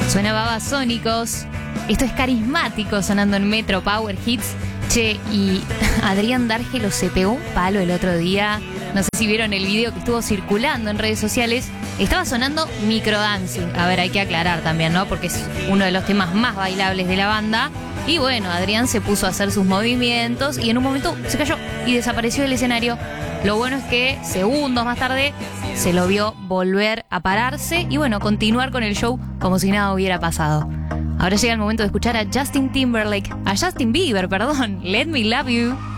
Suena Babasónicos. Esto es Carismático sonando en Metro Power Hits. Che, y Adrián D'Argelo se pegó un palo el otro día. No sé si vieron el video que estuvo circulando en redes sociales. Estaba sonando Microdancing. A ver, hay que aclarar también, ¿no? Porque es uno de los temas más bailables de la banda. Y bueno, Adrián se puso a hacer sus movimientos y en un momento se cayó y desapareció del escenario. Lo bueno es que segundos más tarde se lo vio volver a pararse y bueno, continuar con el show como si nada hubiera pasado. Ahora llega el momento de escuchar a Justin Bieber, perdón, Let Me Love You.